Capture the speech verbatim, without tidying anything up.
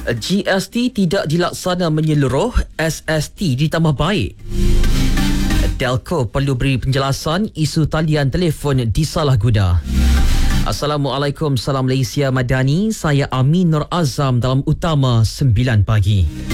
G S T tidak dilaksana menyeluruh, S S T ditambah baik. Telco perlu beri penjelasan isu talian telefon disalahguna. Assalamualaikum, salam Malaysia Madani. Saya Amin Nur Azam dalam Utama sembilan pagi.